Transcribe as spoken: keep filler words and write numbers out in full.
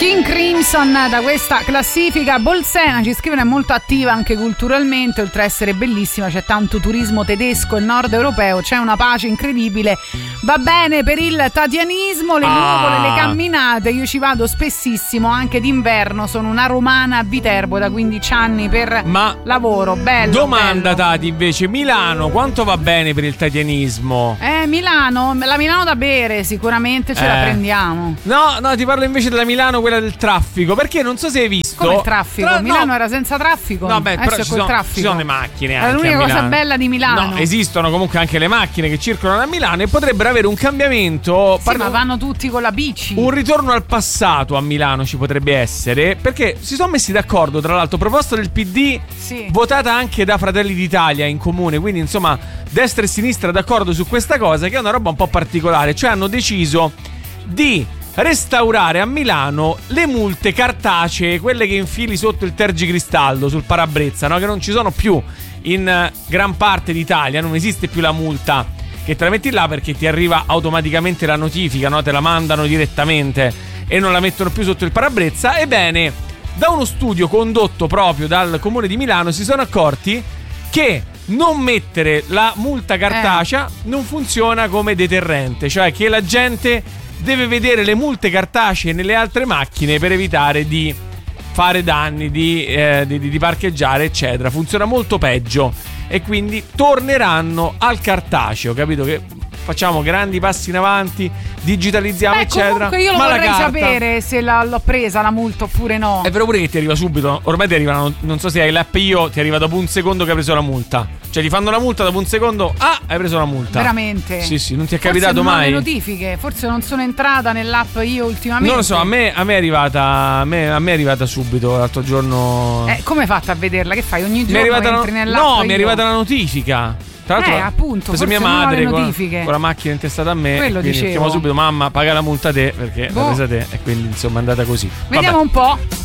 King Crimson da questa classifica. Bolsena ci scrive, è molto attiva anche culturalmente, oltre a essere bellissima c'è tanto turismo tedesco e nord europeo, c'è una pace incredibile, va bene per il tatianismo, le nuvole, ah. le camminate, io ci vado spessissimo anche d'inverno, sono una romana a Viterbo da quindici anni per Ma lavoro. Bello. Domanda bello. Tati, invece Milano quanto va bene per il tatianismo? Eh Milano, la Milano da bere sicuramente ce eh. la prendiamo. No, no, ti parlo invece della Milano, quella del traffico, perché non so se hai visto. Come il traffico? Tra... Milano no. era senza traffico. No, beh, però ci sono, traffico. ci sono le macchine anche. È l'unica a cosa bella di Milano. No, esistono comunque anche le macchine che circolano a Milano e potrebbero avere un cambiamento. Sì, Par- ma vanno tutti con la bici. Un ritorno al passato a Milano ci potrebbe essere, perché si sono messi d'accordo, tra l'altro, proposta del P D, sì. votata anche da Fratelli d'Italia in comune, quindi insomma destra e sinistra d'accordo su questa cosa, che è una roba un po' particolare. Cioè hanno deciso di restaurare a Milano le multe cartacee, quelle che infili sotto il tergicristallo sul parabrezza, no? Che non ci sono più in gran parte d'Italia, non esiste più la multa che te la metti là perché ti arriva automaticamente la notifica, no? Te la mandano direttamente e non la mettono più sotto il parabrezza. Ebbene, da uno studio condotto proprio dal Comune di Milano si sono accorti che non mettere la multa cartacea eh. non funziona come deterrente, cioè che la gente deve vedere le multe cartacee nelle altre macchine per evitare di fare danni, di, eh, di, di parcheggiare, eccetera. Funziona molto peggio e quindi torneranno al cartaceo, capito? Che facciamo grandi passi in avanti, digitalizziamo, Beh, eccetera. Comunque io lo ma vorrei la carta... sapere se la, l'ho presa la multa oppure no. È vero pure che ti arriva subito. Ormai ti arrivano, non so se hai l'app Io, ti arriva dopo un secondo che hai preso la multa. Cioè ti fanno la multa dopo un secondo. Ah, hai preso la multa. Veramente? Sì, sì, non ti è forse capitato non mai? Ho le notifiche, forse non sono entrata nell'app Io ultimamente. Non lo so, a me, a me è arrivata. A me, a me è arrivata subito l'altro giorno. Eh, come hai fatto a vederla? Che fai? Ogni giorno mi è arrivata entri no, nell'app No, Io? mi è arrivata la notifica. Tra l'altro, eh, appunto, preso mia forse madre non ho le con, notifiche. con la macchina intestata a me. Quello quindi dicevo. chiamo subito: mamma, paga la multa te, perché boh. l'ha presa te. E quindi insomma è andata così. Vediamo Vabbè. un po'.